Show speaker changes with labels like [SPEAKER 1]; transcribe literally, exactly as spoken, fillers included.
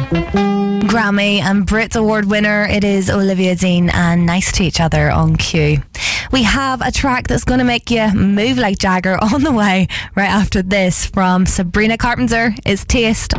[SPEAKER 1] Grammy and Brit Award winner, it is Olivia Dean and Nice to Each Other on Q. We have a track that's going to make you move like Jagger on the way right after this from Sabrina Carpenter. It's Taste